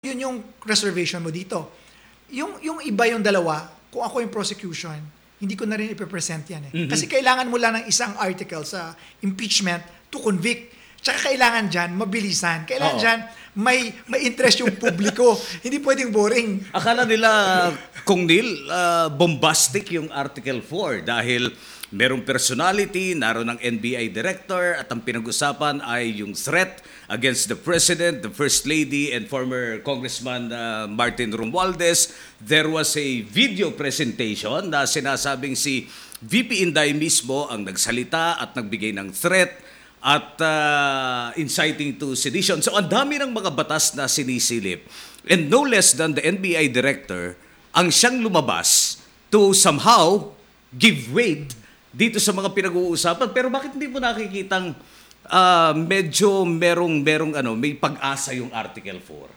Yun yung reservation mo dito. Yung iba yung dalawa, kung ako yung prosecution, hindi ko na rin ipipresent yan eh. Kasi kailangan mo lang ng isang article sa impeachment to convict. Tsaka kailangan dyan, mabilisan. Kailangan dyan, may interest yung publiko. Hindi pwedeng boring. Akala nila, Kung Neil, bombastic yung Article 4 dahil merong personality, naroon ng NBI director at ang pinag-usapan ay yung threat against the President, the First Lady, and former Congressman Martin Romualdez. There was a video presentation na sinasabing si VP Inday mismo ang nagsalita at nagbigay ng threat at inciting to sedition. So ang dami ng mga batas na sinisilip. And no less than the NBI director ang siyang lumabas to somehow give weight dito sa mga pinag-uusapan. Pero bakit hindi mo nakikitang medyo merong may pag-asa yung Article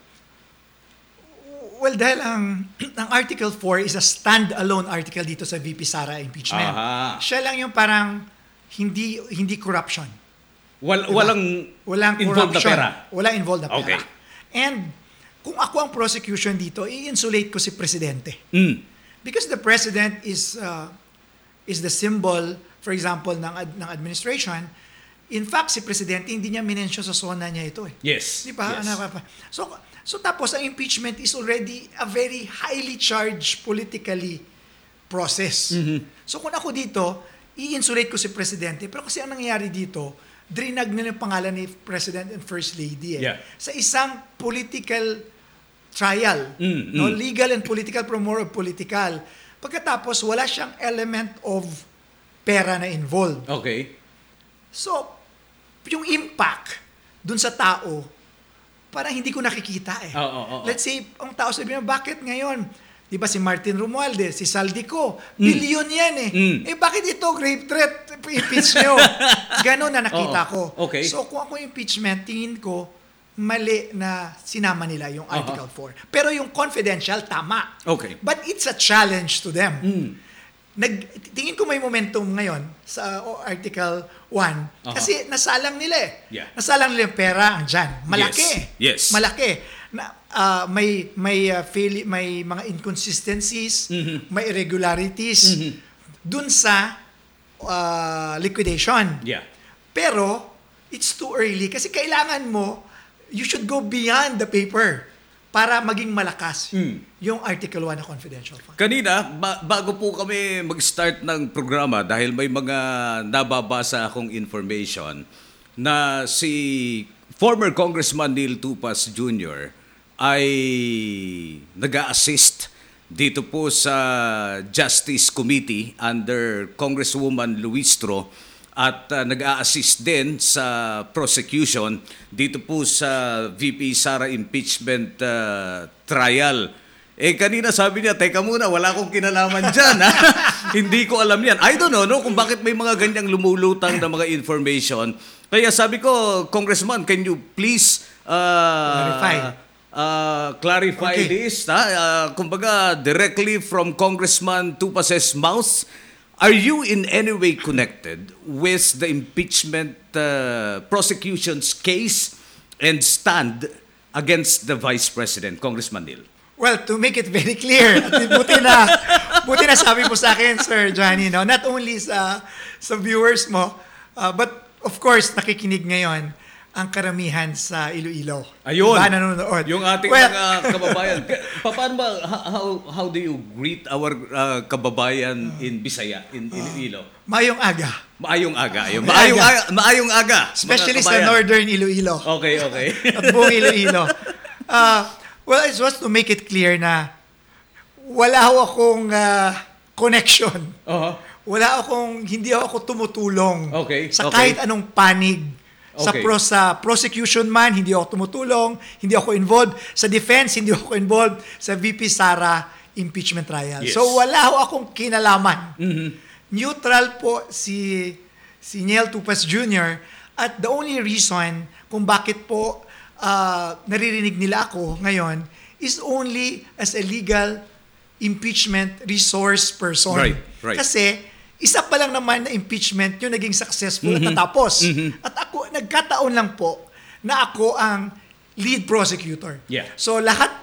4? Well, dahil ang Article 4 is a stand-alone article dito sa VP Sara impeachment. Aha. Siya lang yung parang hindi corruption. Walang involved na corruption. pera. Walang involved na pera. Okay. And kung ako ang prosecution dito, i-insulate ko si Presidente. Because the President is the symbol, for example, ng administration. In fact, si Presidente, hindi niya minensyon sa SONA niya ito eh. Yes. Di ba? Yes. So tapos, ang impeachment is already a very highly charged politically process. So kung ako dito, i-insulate ko si Presidente. Pero kasi ang nangyayari dito, drinag nila yung pangalan ni President and First Lady Yeah. sa isang political trial. No? Legal and political, pro more of political. Pagkatapos, wala siyang element of pera na involved. Okay. So, yung impact dun sa tao, parang hindi ko nakikita eh. Let's say, ang tao sabihin, bakit ngayon? Di ba si Martin Romualdez, si Saldico, bilyon yan eh. Bakit ito, grave threat, impeach nyo? Ganon na nakita ko. Okay. So, kung ako impeachment, tingin ko, mali na sinama nila yung Article 4. Pero yung confidential, tama. Okay. But it's a challenge to them. Tingin ko may momentum ngayon sa Article 1 kasi nasalang nila eh. Yeah. Nasalang nila yung pera andyan. Malaki. Yes. Malaki. May mga inconsistencies, may irregularities dun sa liquidation. Yeah. Pero it's too early kasi kailangan mo, you should go beyond the paper para maging malakas yung Article 1 na confidential fund. Kanina, bago po kami mag-start ng programa, dahil may mga nababasa akong information na si former Congressman Neil Tupas Jr. ay nag-a-assist dito po sa Justice Committee under Congresswoman Luistro at nag-a-assist din sa prosecution dito po sa VP Sara impeachment trial. Kanina sabi niya, teka muna, wala akong kinalaman dyan. Ha? Hindi ko alam yan. I don't know kung bakit may mga ganyang lumulutang na mga information. Kaya sabi ko, Congressman, can you please clarify this? Kumbaga, directly from Congressman Tupas's mouth, are you in any way connected with the impeachment prosecution's case and stand against the Vice President, Congressman Neil? Well, to make it very clear, buti na sabi mo sa akin, Sir Johnny, no? Not only sa viewers mo, but of course, nakikinig ngayon ang karamihan sa Iloilo. Ayun. Diba, nanonood? Yung ating mga kababayan. Paano ba, how do you greet our kababayan in Bisaya, in Iloilo? Mayong aga. Maayong aga. Maayong aga. Especially sa Northern Iloilo. Okay. At buong Iloilo. Well, it was to make it clear na wala akong connection. Hindi ako tumutulong sa kahit anong panig. Okay. Sa prosecution man, hindi ako tumutulong, hindi ako involved. Sa defense, hindi ako involved. Sa VP Sara impeachment trial. Yes. So wala akong kinalaman. Neutral po si Neil Tupas Jr. At the only reason kung bakit po naririnig nila ako ngayon is only as a legal impeachment resource person. Right. Kasi isa pa lang naman na impeachment yung naging successful at natapos. At ako, nagkataon lang po na ako ang lead prosecutor. Yeah. So lahat